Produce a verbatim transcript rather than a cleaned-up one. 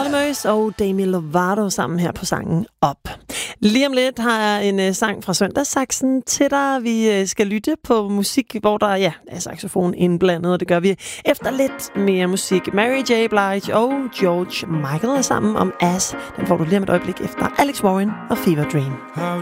Møs og Demi Lovato sammen her på sangen Op. Lige om lidt har jeg en uh, sang fra Søndagssaksen til dig. Vi uh, skal lytte på musik, hvor der ja, er saxofon indblandet, og det gør vi efter lidt mere musik. Mary J. Blige og George Michael er sammen om As. Den får du lige om et øjeblik efter Alex Warren og Fever Dream.